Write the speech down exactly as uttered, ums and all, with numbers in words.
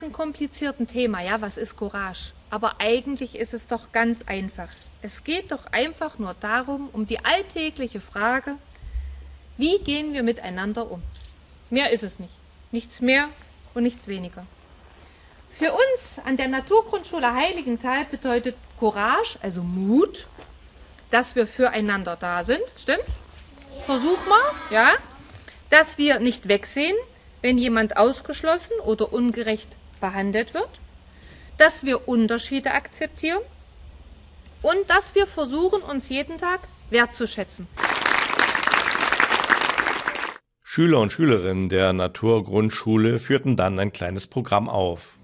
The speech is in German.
Ein komplizierten Thema, ja, was ist Courage? Aber eigentlich ist es doch ganz einfach. Es geht doch einfach nur darum, um die alltägliche Frage, wie gehen wir miteinander um? Mehr ist es nicht. Nichts mehr und nichts weniger. Für uns an der Naturgrundschule Heiligenthal bedeutet Courage, also Mut, dass wir füreinander da sind. Stimmt's? Versuch mal, ja? Dass wir nicht wegsehen, wenn jemand ausgeschlossen oder ungerecht behandelt wird, dass wir Unterschiede akzeptieren und dass wir versuchen, uns jeden Tag wertzuschätzen. Schüler und Schülerinnen der Naturgrundschule führten dann ein kleines Programm auf.